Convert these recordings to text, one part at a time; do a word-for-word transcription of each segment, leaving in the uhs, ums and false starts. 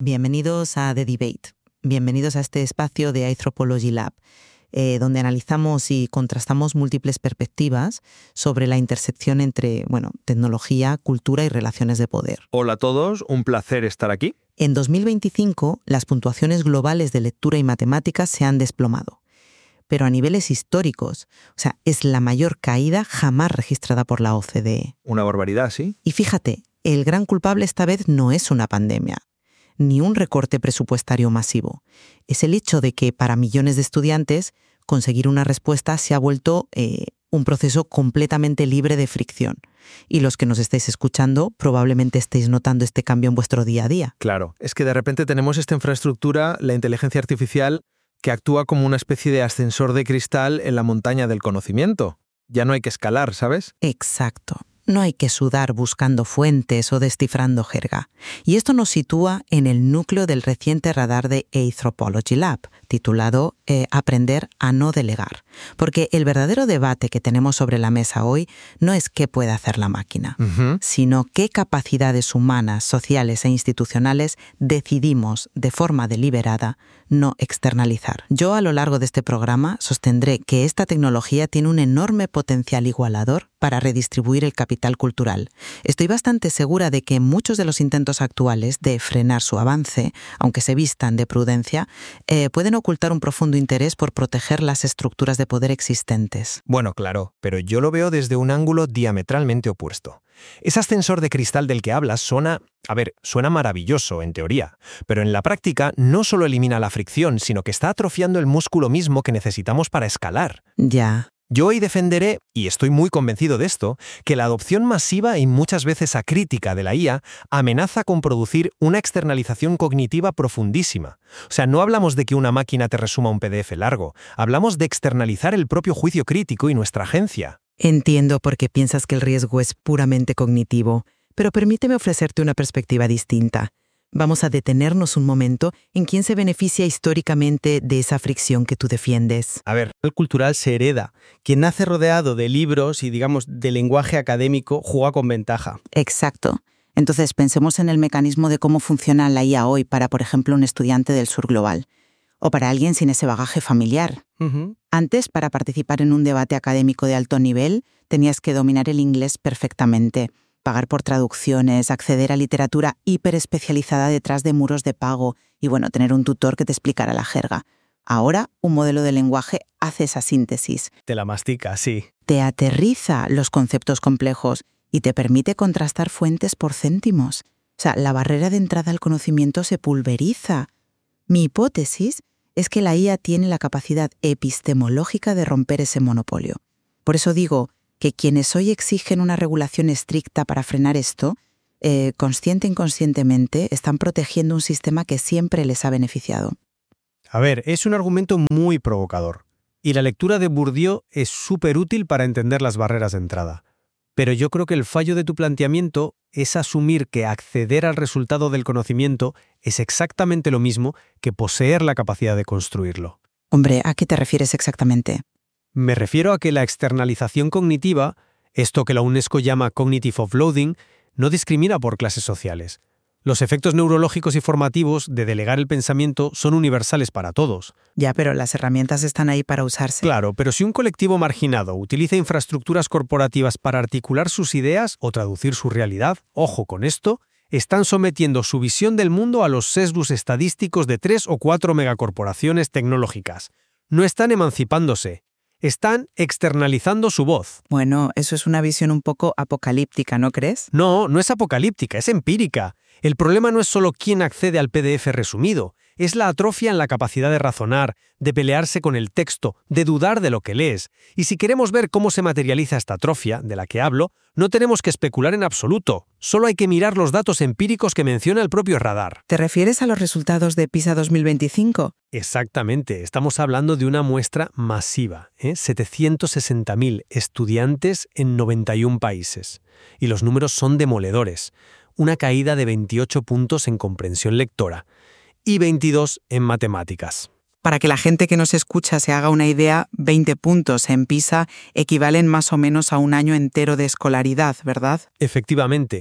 Bienvenidos a The Debate. Bienvenidos a este espacio de Anthropology Lab, eh, donde analizamos y contrastamos múltiples perspectivas sobre la intersección entre, bueno, tecnología, cultura y relaciones de poder. Hola a todos, un placer estar aquí. En dos mil veinticinco, las puntuaciones globales de lectura y matemáticas se han desplomado. Pero a niveles históricos, o sea, es la mayor caída jamás registrada por la O C D E. Una barbaridad, ¿sí? Y fíjate, el gran culpable esta vez no es una pandemia, ni un recorte presupuestario masivo. Es el hecho de que para millones de estudiantes conseguir una respuesta se ha vuelto eh, un proceso completamente libre de fricción. Y los que nos estáis escuchando probablemente estéis notando este cambio en vuestro día a día. Claro, es que de repente tenemos esta infraestructura, la inteligencia artificial, que actúa como una especie de ascensor de cristal en la montaña del conocimiento. Ya no hay que escalar, ¿sabes? Exacto. No hay que sudar buscando fuentes o descifrando jerga. Y esto nos sitúa en el núcleo del reciente radar de Anthropology Lab, titulado eh, Aprender a no delegar. Porque el verdadero debate que tenemos sobre la mesa hoy no es qué puede hacer la máquina, Uh-huh. sino qué capacidades humanas, sociales e institucionales decidimos de forma deliberada no externalizar. Yo a lo largo de este programa sostendré que esta tecnología tiene un enorme potencial igualador para redistribuir el capital cultural. Estoy bastante segura de que muchos de los intentos actuales de frenar su avance, aunque se vistan de prudencia, eh, pueden ocultar un profundo interés por proteger las estructuras de poder existentes. Bueno, claro, pero yo lo veo desde un ángulo diametralmente opuesto. Ese ascensor de cristal del que hablas suena, a ver, suena maravilloso en teoría, pero en la práctica no solo elimina la fricción, sino que está atrofiando el músculo mismo que necesitamos para escalar. Ya. Yo hoy defenderé, y estoy muy convencido de esto, que la adopción masiva y muchas veces acrítica de la I A amenaza con producir una externalización cognitiva profundísima. O sea, no hablamos de que una máquina te resuma un P D F largo, hablamos de externalizar el propio juicio crítico y nuestra agencia. Entiendo por qué piensas que el riesgo es puramente cognitivo, pero permíteme ofrecerte una perspectiva distinta. Vamos a detenernos un momento en quién se beneficia históricamente de esa fricción que tú defiendes. A ver, el cultural se hereda. Quien nace rodeado de libros y, digamos, de lenguaje académico juega con ventaja. Exacto. Entonces pensemos en el mecanismo de cómo funciona la I A hoy para, por ejemplo, un estudiante del sur global o para alguien sin ese bagaje familiar. Uh-huh. Antes, para participar en un debate académico de alto nivel, tenías que dominar el inglés perfectamente, pagar por traducciones, acceder a literatura hiperespecializada detrás de muros de pago y, bueno, tener un tutor que te explicara la jerga. Ahora, un modelo de lenguaje hace esa síntesis. Te la mastica, sí. Te aterriza los conceptos complejos y te permite contrastar fuentes por céntimos. O sea, la barrera de entrada al conocimiento se pulveriza. Mi hipótesis es que la I A tiene la capacidad epistemológica de romper ese monopolio. Por eso digo que quienes hoy exigen una regulación estricta para frenar esto, eh, consciente e inconscientemente, están protegiendo un sistema que siempre les ha beneficiado. A ver, es un argumento muy provocador. Y la lectura de Bourdieu es súper útil para entender las barreras de entrada. Pero yo creo que el fallo de tu planteamiento es asumir que acceder al resultado del conocimiento es exactamente lo mismo que poseer la capacidad de construirlo. Hombre, ¿a qué te refieres exactamente? Me refiero a que la externalización cognitiva, esto que la UNESCO llama cognitive offloading, no discrimina por clases sociales. Los efectos neurológicos y formativos de delegar el pensamiento son universales para todos. Ya, pero las herramientas están ahí para usarse. Claro, pero si un colectivo marginado utiliza infraestructuras corporativas para articular sus ideas o traducir su realidad, ojo con esto, están sometiendo su visión del mundo a los sesgos estadísticos de tres o cuatro megacorporaciones tecnológicas. No están emancipándose. Están externalizando su voz. Bueno, eso es una visión un poco apocalíptica, ¿no crees? No, no es apocalíptica, es empírica. El problema no es solo quién accede al P D F resumido, es la atrofia en la capacidad de razonar, de pelearse con el texto, de dudar de lo que lees. Y si queremos ver cómo se materializa esta atrofia, de la que hablo, no tenemos que especular en absoluto. Solo hay que mirar los datos empíricos que menciona el propio radar. ¿Te refieres a los resultados de PISA dos mil veinticinco? Exactamente, estamos hablando de una muestra masiva, ¿eh? setecientos sesenta mil estudiantes en noventa y un países. Y los números son demoledores. Una caída de veintiocho puntos en comprensión lectora y veintidós en matemáticas. Para que la gente que nos escucha se haga una idea, veinte puntos en PISA equivalen más o menos a un año entero de escolaridad, ¿verdad? Efectivamente,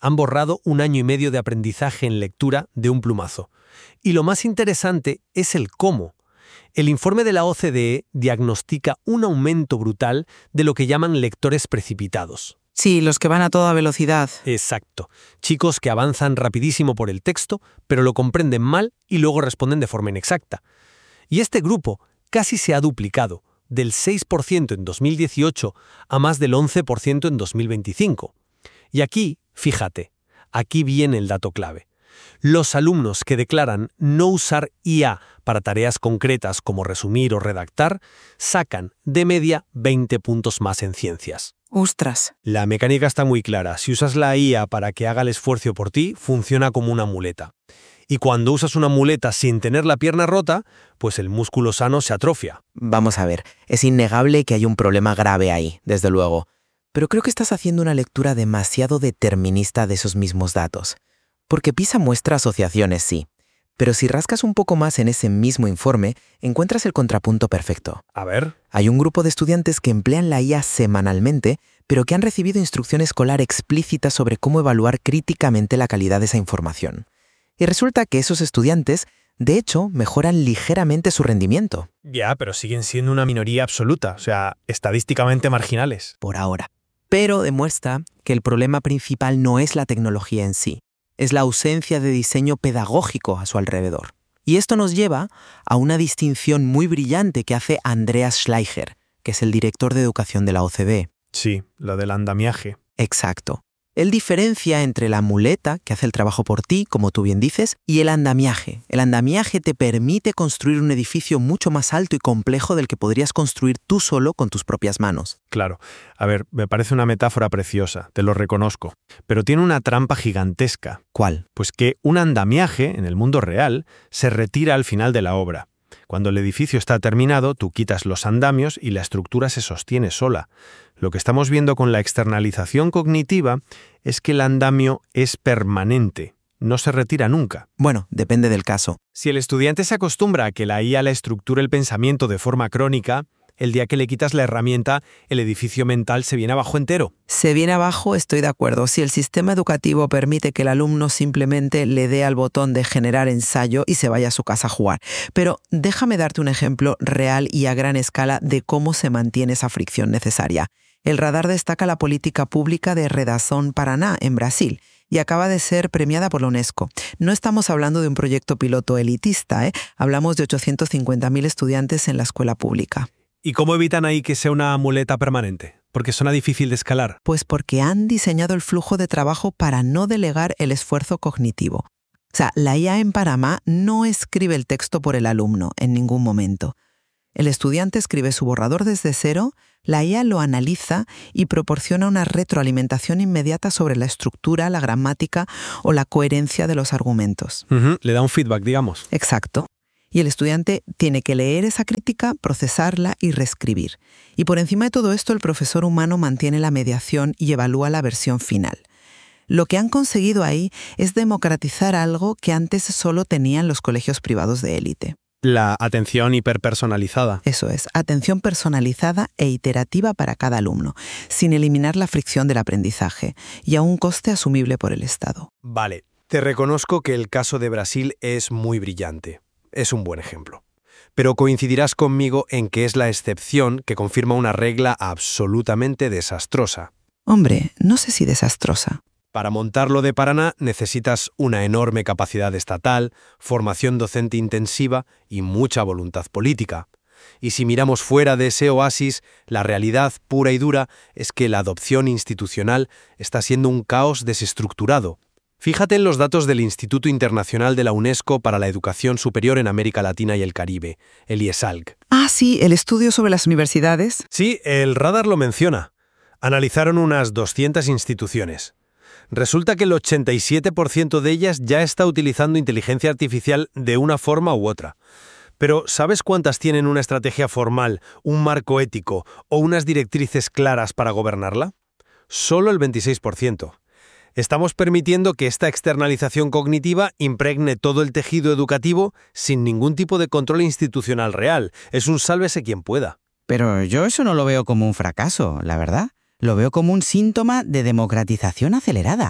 Han borrado un año y medio de aprendizaje en lectura de un plumazo. Y lo más interesante es el cómo. El informe de la O C D E diagnostica un aumento brutal de lo que llaman lectores precipitados. Sí, los que van a toda velocidad. Exacto. Chicos que avanzan rapidísimo por el texto, pero lo comprenden mal y luego responden de forma inexacta. Y este grupo casi se ha duplicado, del seis por ciento en dos mil dieciocho a más del once por ciento en dos mil veinticinco. Y aquí, fíjate, aquí viene el dato clave. Los alumnos que declaran no usar I A para tareas concretas como resumir o redactar, sacan, de media, veinte puntos más en ciencias. ¡Ostras! La mecánica está muy clara. Si usas la I A para que haga el esfuerzo por ti, funciona como una muleta. Y cuando usas una muleta sin tener la pierna rota, pues el músculo sano se atrofia. Vamos a ver, es innegable que hay un problema grave ahí, desde luego. Pero creo que estás haciendo una lectura demasiado determinista de esos mismos datos. Porque PISA muestra asociaciones, sí. Pero si rascas un poco más en ese mismo informe, encuentras el contrapunto perfecto. A ver. Hay un grupo de estudiantes que emplean la I A semanalmente, pero que han recibido instrucción escolar explícita sobre cómo evaluar críticamente la calidad de esa información. Y resulta que esos estudiantes, de hecho, mejoran ligeramente su rendimiento. Ya, pero siguen siendo una minoría absoluta, o sea, estadísticamente marginales. Por ahora. Pero demuestra que el problema principal no es la tecnología en sí. Es la ausencia de diseño pedagógico a su alrededor. Y esto nos lleva a una distinción muy brillante que hace Andreas Schleicher, que es el director de educación de la O C D E. Sí, lo del andamiaje. Exacto. Él diferencia entre la muleta, que hace el trabajo por ti, como tú bien dices, y el andamiaje. El andamiaje te permite construir un edificio mucho más alto y complejo del que podrías construir tú solo con tus propias manos. Claro. A ver, me parece una metáfora preciosa, te lo reconozco. Pero tiene una trampa gigantesca. ¿Cuál? Pues que un andamiaje, en el mundo real, se retira al final de la obra. Cuando el edificio está terminado, tú quitas los andamios y la estructura se sostiene sola. Lo que estamos viendo con la externalización cognitiva es que el andamio es permanente, no se retira nunca. Bueno, depende del caso. Si el estudiante se acostumbra a que la I A le estructure el pensamiento de forma crónica, el día que le quitas la herramienta, el edificio mental se viene abajo entero. Se viene abajo, estoy de acuerdo. Si el sistema educativo permite que el alumno simplemente le dé al botón de generar ensayo y se vaya a su casa a jugar. Pero déjame darte un ejemplo real y a gran escala de cómo se mantiene esa fricción necesaria. El radar destaca la política pública de Redação Paraná, en Brasil, y acaba de ser premiada por la UNESCO. No estamos hablando de un proyecto piloto elitista, ¿eh? Hablamos de ochocientos cincuenta mil estudiantes en la escuela pública. ¿Y cómo evitan ahí que sea una muleta permanente? Porque suena difícil de escalar. Pues porque han diseñado el flujo de trabajo para no delegar el esfuerzo cognitivo. O sea, la I A en Panamá no escribe el texto por el alumno en ningún momento. El estudiante escribe su borrador desde cero, la I A lo analiza y proporciona una retroalimentación inmediata sobre la estructura, la gramática o la coherencia de los argumentos. Uh-huh. Le da un feedback, digamos. Exacto. Y el estudiante tiene que leer esa crítica, procesarla y reescribir. Y por encima de todo esto, el profesor humano mantiene la mediación y evalúa la versión final. Lo que han conseguido ahí es democratizar algo que antes solo tenían los colegios privados de élite. La atención hiperpersonalizada. Eso es, atención personalizada e iterativa para cada alumno, sin eliminar la fricción del aprendizaje y a un coste asumible por el Estado. Vale, te reconozco que el caso de Brasil es muy brillante. Es un buen ejemplo. Pero coincidirás conmigo en que es la excepción que confirma una regla absolutamente desastrosa. Hombre, no sé si desastrosa. Para montarlo de Paraná necesitas una enorme capacidad estatal, formación docente intensiva y mucha voluntad política. Y si miramos fuera de ese oasis, la realidad pura y dura es que la adopción institucional está siendo un caos desestructurado. Fíjate en los datos del Instituto Internacional de la UNESCO para la Educación Superior en América Latina y el Caribe, el I E S A L C. Ah, sí, el estudio sobre las universidades. Sí, el radar lo menciona. Analizaron unas doscientas instituciones. Resulta que el ochenta y siete por ciento de ellas ya está utilizando inteligencia artificial de una forma u otra. Pero ¿sabes cuántas tienen una estrategia formal, un marco ético o unas directrices claras para gobernarla? Solo el veintiséis por ciento. Estamos permitiendo que esta externalización cognitiva impregne todo el tejido educativo sin ningún tipo de control institucional real. Es un sálvese quien pueda. Pero yo eso no lo veo como un fracaso, la verdad. Lo veo como un síntoma de democratización acelerada.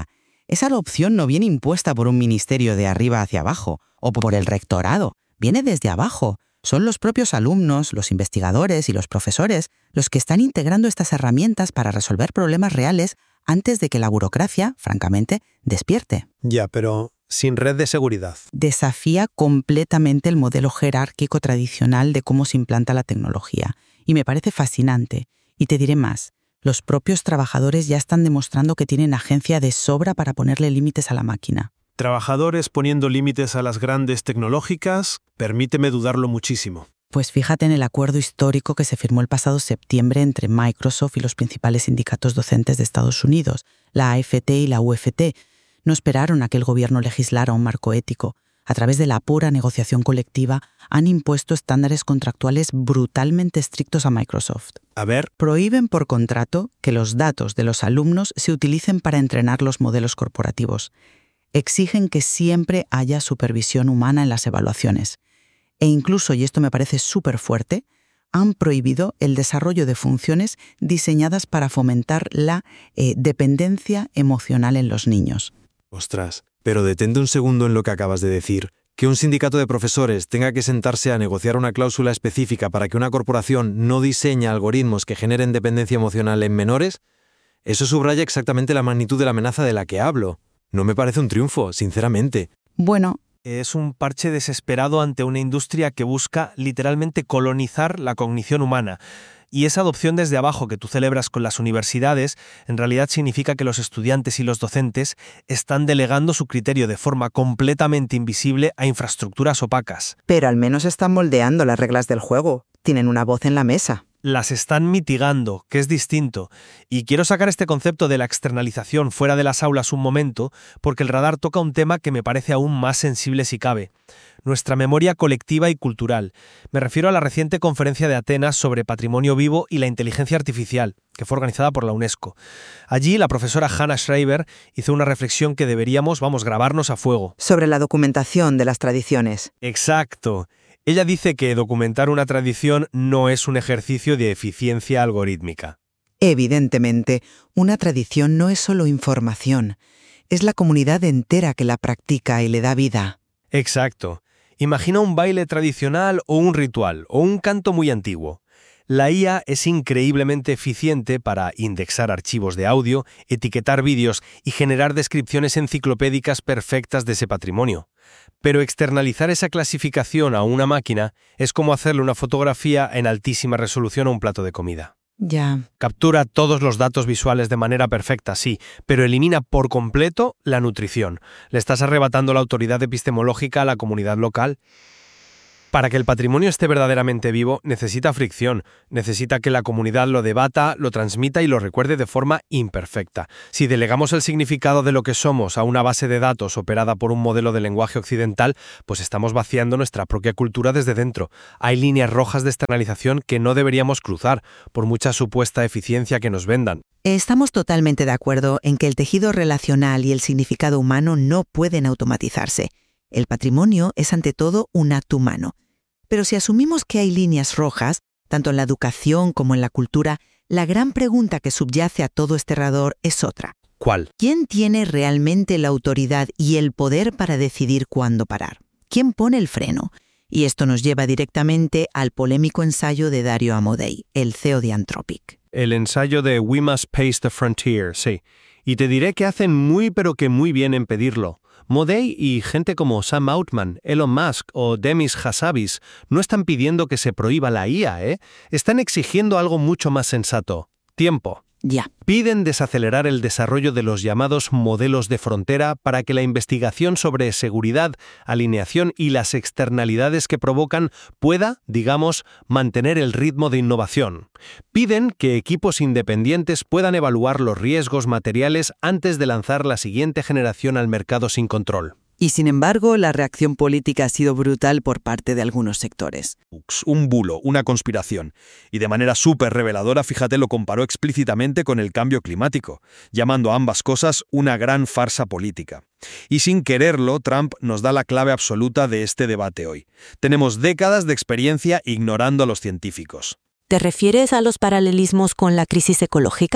esa adopción no viene impuesta por un ministerio de arriba hacia abajo o por el rectorado, viene desde abajo. Son los propios alumnos, los investigadores y los profesores los que están integrando estas herramientas para resolver problemas reales antes de que la burocracia, francamente, despierte. Ya, pero sin red de seguridad. Desafía completamente el modelo jerárquico tradicional de cómo se implanta la tecnología. Y me parece fascinante. Y te diré más. Los propios trabajadores ya están demostrando que tienen agencia de sobra para ponerle límites a la máquina. Trabajadores poniendo límites a las grandes tecnológicas, permíteme dudarlo muchísimo. Pues fíjate en el acuerdo histórico que se firmó el pasado septiembre entre Microsoft y los principales sindicatos docentes de Estados Unidos, la A F T y la U F T. No esperaron a que el gobierno legislara un marco ético. A través de la pura negociación colectiva, han impuesto estándares contractuales brutalmente estrictos a Microsoft. A ver. Prohíben por contrato que los datos de los alumnos se utilicen para entrenar los modelos corporativos. Exigen que siempre haya supervisión humana en las evaluaciones. E incluso, y esto me parece súper fuerte, han prohibido el desarrollo de funciones diseñadas para fomentar la eh, dependencia emocional en los niños. Ostras, pero detente un segundo en lo que acabas de decir. Que un sindicato de profesores tenga que sentarse a negociar una cláusula específica para que una corporación no diseñe algoritmos que generen dependencia emocional en menores, eso subraya exactamente la magnitud de la amenaza de la que hablo. No me parece un triunfo, sinceramente. Bueno, es un parche desesperado ante una industria que busca literalmente colonizar la cognición humana. Y esa adopción desde abajo que tú celebras con las universidades, en realidad significa que los estudiantes y los docentes están delegando su criterio de forma completamente invisible a infraestructuras opacas. Pero al menos están moldeando las reglas del juego. Tienen una voz en la mesa. Las están mitigando, que es distinto. Y quiero sacar este concepto de la externalización fuera de las aulas un momento, porque el radar toca un tema que me parece aún más sensible si cabe. Nuestra memoria colectiva y cultural. Me refiero a la reciente conferencia de Atenas sobre patrimonio vivo y la inteligencia artificial, que fue organizada por la UNESCO. Allí, la profesora Hannah Schreiber hizo una reflexión que deberíamos, vamos, grabarnos a fuego. Sobre la documentación de las tradiciones. Exacto. Ella dice que documentar una tradición no es un ejercicio de eficiencia algorítmica. Evidentemente, una tradición no es solo información. Es la comunidad entera que la practica y le da vida. Exacto. Imagina un baile tradicional o un ritual, o un canto muy antiguo. La I A es increíblemente eficiente para indexar archivos de audio, etiquetar vídeos y generar descripciones enciclopédicas perfectas de ese patrimonio. Pero externalizar esa clasificación a una máquina es como hacerle una fotografía en altísima resolución a un plato de comida. Ya. Captura todos los datos visuales de manera perfecta, sí, pero elimina por completo la nutrición. Le estás arrebatando la autoridad epistemológica a la comunidad local. Para que el patrimonio esté verdaderamente vivo, necesita fricción, necesita que la comunidad lo debata, lo transmita y lo recuerde de forma imperfecta. Si delegamos el significado de lo que somos a una base de datos operada por un modelo de lenguaje occidental, pues estamos vaciando nuestra propia cultura desde dentro. Hay líneas rojas de externalización que no deberíamos cruzar, por mucha supuesta eficiencia que nos vendan. Estamos totalmente de acuerdo en que el tejido relacional y el significado humano no pueden automatizarse. El patrimonio es ante todo un acto humano. Pero si asumimos que hay líneas rojas, tanto en la educación como en la cultura, la gran pregunta que subyace a todo este radar es otra. ¿Cuál? ¿Quién tiene realmente la autoridad y el poder para decidir cuándo parar? ¿Quién pone el freno? Y esto nos lleva directamente al polémico ensayo de Dario Amodei, el C E O de Anthropic. El ensayo de We Must Pace the Frontier, sí. Y te diré que hacen muy pero que muy bien en pedirlo. Modei y gente como Sam Altman, Elon Musk o Demis Hassabis no están pidiendo que se prohíba la I A, ¿eh? Están exigiendo algo mucho más sensato. Tiempo. Ya. Piden desacelerar el desarrollo de los llamados modelos de frontera para que la investigación sobre seguridad, alineación y las externalidades que provocan pueda, digamos, mantener el ritmo de innovación. Piden que equipos independientes puedan evaluar los riesgos materiales antes de lanzar la siguiente generación al mercado sin control. Y sin embargo, la reacción política ha sido brutal por parte de algunos sectores. Un bulo, una conspiración. Y de manera súper reveladora, fíjate, lo comparó explícitamente con el cambio climático, llamando a ambas cosas una gran farsa política. Y sin quererlo, Trump nos da la clave absoluta de este debate hoy. Tenemos décadas de experiencia ignorando a los científicos. ¿Te refieres a los paralelismos con la crisis ecológica?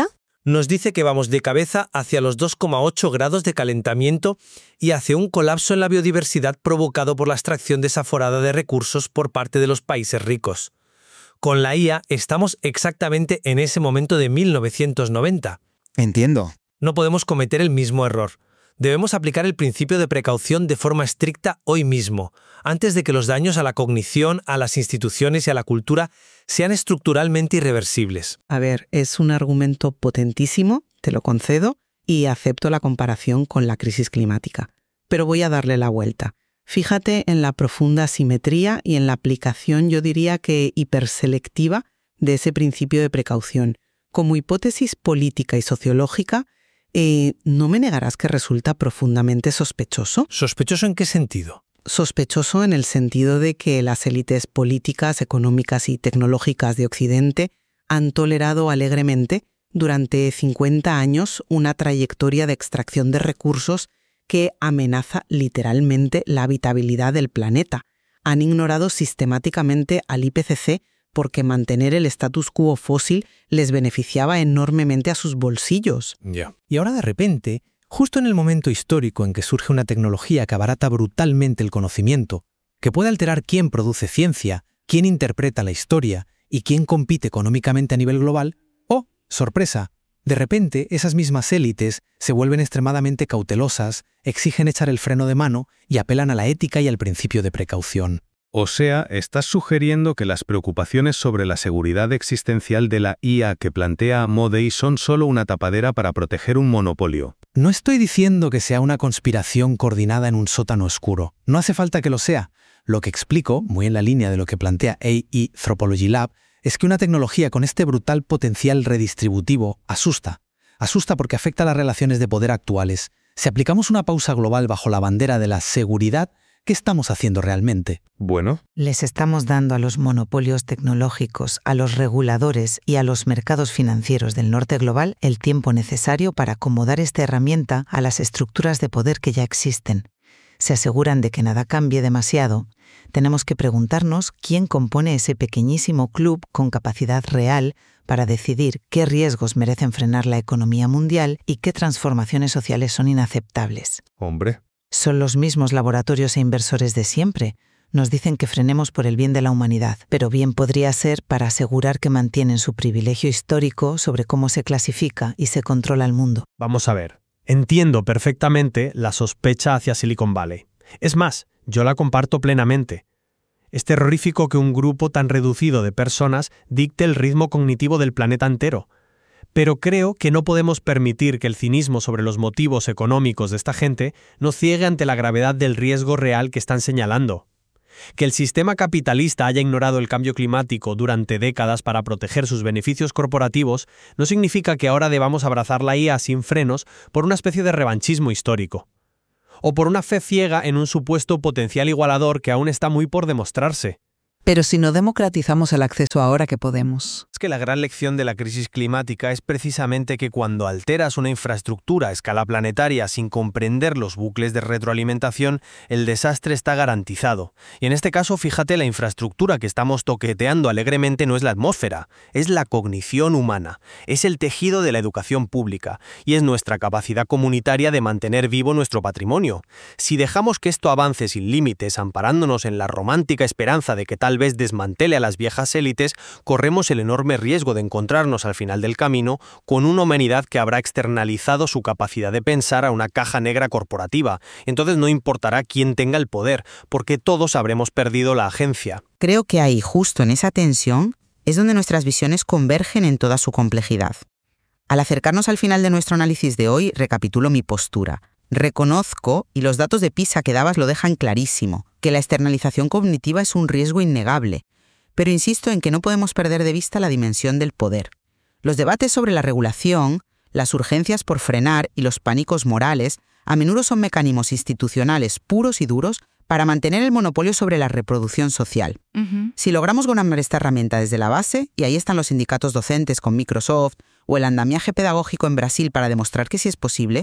Nos dice que vamos de cabeza hacia los dos coma ocho grados de calentamiento y hacia un colapso en la biodiversidad provocado por la extracción desaforada de recursos por parte de los países ricos. Con la I A estamos exactamente en ese momento de mil novecientos noventa. Entiendo. No podemos cometer el mismo error. Debemos aplicar el principio de precaución de forma estricta hoy mismo, antes de que los daños a la cognición, a las instituciones y a la cultura sean estructuralmente irreversibles. A ver, es un argumento potentísimo, te lo concedo, y acepto la comparación con la crisis climática. Pero voy a darle la vuelta. Fíjate en la profunda asimetría y en la aplicación, yo diría que hiperselectiva, de ese principio de precaución. Como hipótesis política y sociológica, Eh, ¿no me negarás que resulta profundamente sospechoso? ¿Sospechoso en qué sentido? Sospechoso en el sentido de que las élites políticas, económicas y tecnológicas de Occidente han tolerado alegremente durante cincuenta años una trayectoria de extracción de recursos que amenaza literalmente la habitabilidad del planeta. Han ignorado sistemáticamente al I P C C porque mantener el status quo fósil les beneficiaba enormemente a sus bolsillos. Ya. Y ahora de repente, justo en el momento histórico en que surge una tecnología que abarata brutalmente el conocimiento, que puede alterar quién produce ciencia, quién interpreta la historia y quién compite económicamente a nivel global, ¡oh, sorpresa! De repente, esas mismas élites se vuelven extremadamente cautelosas, exigen echar el freno de mano y apelan a la ética y al principio de precaución. O sea, estás sugiriendo que las preocupaciones sobre la seguridad existencial de la I A que plantea Amodei son solo una tapadera para proteger un monopolio. No estoy diciendo que sea una conspiración coordinada en un sótano oscuro. No hace falta que lo sea. Lo que explico, muy en la línea de lo que plantea A I Anthropology Lab, es que una tecnología con este brutal potencial redistributivo asusta. Asusta porque afecta a las relaciones de poder actuales. Si aplicamos una pausa global bajo la bandera de la seguridad, ¿qué estamos haciendo realmente? Bueno. Les estamos dando a los monopolios tecnológicos, a los reguladores y a los mercados financieros del norte global el tiempo necesario para acomodar esta herramienta a las estructuras de poder que ya existen. Se aseguran de que nada cambie demasiado. Tenemos que preguntarnos quién compone ese pequeñísimo club con capacidad real para decidir qué riesgos merecen frenar la economía mundial y qué transformaciones sociales son inaceptables. Hombre. Son los mismos laboratorios e inversores de siempre. Nos dicen que frenemos por el bien de la humanidad, pero bien podría ser para asegurar que mantienen su privilegio histórico sobre cómo se clasifica y se controla el mundo. Vamos a ver. Entiendo perfectamente la sospecha hacia Silicon Valley. Es más, yo la comparto plenamente. Es terrorífico que un grupo tan reducido de personas dicte el ritmo cognitivo del planeta entero. Pero creo que no podemos permitir que el cinismo sobre los motivos económicos de esta gente nos ciegue ante la gravedad del riesgo real que están señalando. Que el sistema capitalista haya ignorado el cambio climático durante décadas para proteger sus beneficios corporativos no significa que ahora debamos abrazar la I A sin frenos por una especie de revanchismo histórico. O por una fe ciega en un supuesto potencial igualador que aún está muy por demostrarse. Pero si no democratizamos el acceso ahora que podemos. Es que la gran lección de la crisis climática es precisamente que cuando alteras una infraestructura a escala planetaria sin comprender los bucles de retroalimentación, el desastre está garantizado. Y en este caso, fíjate, la infraestructura que estamos toqueteando alegremente no es la atmósfera, es la cognición humana, es el tejido de la educación pública y es nuestra capacidad comunitaria de mantener vivo nuestro patrimonio. Si dejamos que esto avance sin límites, amparándonos en la romántica esperanza de que tal vez desmantele a las viejas élites, corremos el enorme riesgo de encontrarnos al final del camino con una humanidad que habrá externalizado su capacidad de pensar a una caja negra corporativa. Entonces no importará quién tenga el poder, porque todos habremos perdido la agencia. Creo que ahí, justo en esa tensión, es donde nuestras visiones convergen en toda su complejidad. Al acercarnos al final de nuestro análisis de hoy, recapitulo mi postura. Reconozco, y los datos de PISA que dabas lo dejan clarísimo, que la externalización cognitiva es un riesgo innegable, pero insisto en que no podemos perder de vista la dimensión del poder. Los debates sobre la regulación, las urgencias por frenar y los pánicos morales a menudo son mecanismos institucionales puros y duros para mantener el monopolio sobre la reproducción social. Uh-huh. Si logramos gobernar esta herramienta desde la base, y ahí están los sindicatos docentes con Microsoft o el andamiaje pedagógico en Brasil para demostrar que sí es posible,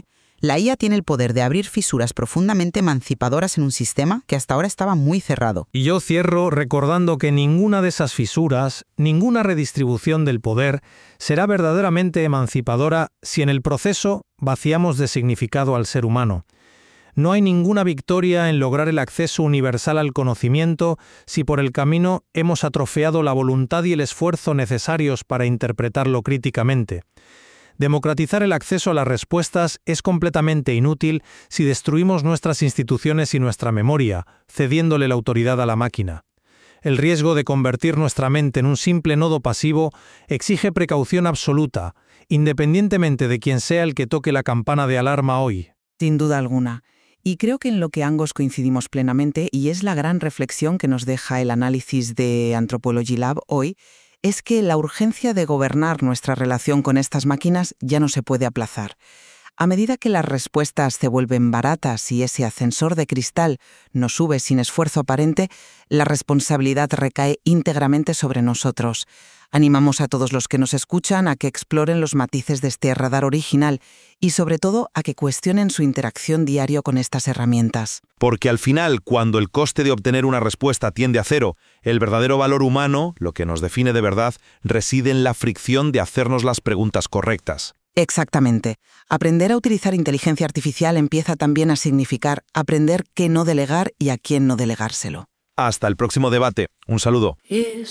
La I A tiene el poder de abrir fisuras profundamente emancipadoras en un sistema que hasta ahora estaba muy cerrado. Y yo cierro recordando que ninguna de esas fisuras, ninguna redistribución del poder, será verdaderamente emancipadora si en el proceso vaciamos de significado al ser humano. No hay ninguna victoria en lograr el acceso universal al conocimiento si por el camino hemos atrofiado la voluntad y el esfuerzo necesarios para interpretarlo críticamente. Democratizar el acceso a las respuestas es completamente inútil si destruimos nuestras instituciones y nuestra memoria, cediéndole la autoridad a la máquina. El riesgo de convertir nuestra mente en un simple nodo pasivo exige precaución absoluta, independientemente de quién sea el que toque la campana de alarma hoy. Sin duda alguna. Y creo que en lo que ambos coincidimos plenamente, y es la gran reflexión que nos deja el análisis de Anthropology Lab hoy, es que la urgencia de gobernar nuestra relación con estas máquinas ya no se puede aplazar. A medida que las respuestas se vuelven baratas y ese ascensor de cristal nos sube sin esfuerzo aparente, la responsabilidad recae íntegramente sobre nosotros. Animamos a todos los que nos escuchan a que exploren los matices de este radar original y, sobre todo, a que cuestionen su interacción diaria con estas herramientas. Porque al final, cuando el coste de obtener una respuesta tiende a cero, el verdadero valor humano, lo que nos define de verdad, reside en la fricción de hacernos las preguntas correctas. Exactamente. Aprender a utilizar inteligencia artificial empieza también a significar aprender qué no delegar y a quién no delegárselo. Hasta el próximo debate. Un saludo.